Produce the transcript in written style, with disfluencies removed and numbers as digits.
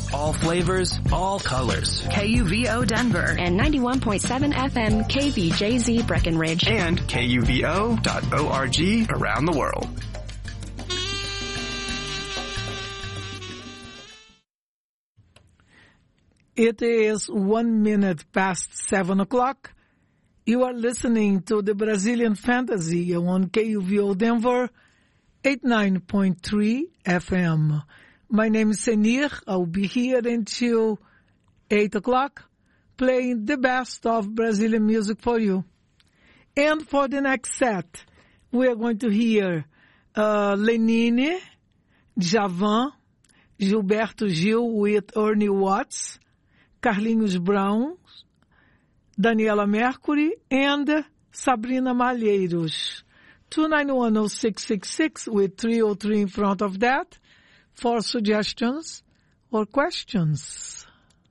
All flavors, all colors. KUVO Denver and 91.7 FM KBJZ Breckenridge. And KUVO.org around the world. It is 1 minute past 7 o'clock. You are listening to the Brazilian Fantasy on KUVO Denver, 89.3 FM. My name is Senir. I'll be here until 8 o'clock, playing the best of Brazilian music for you. And for the next set, we are going to hear Lenine, Djavan, Gilberto Gil with Ernie Watts, Carlinhos Brown, Daniela Mercury, and Sabrina Malheiros. 2910666 with 303 in front of that for suggestions or questions.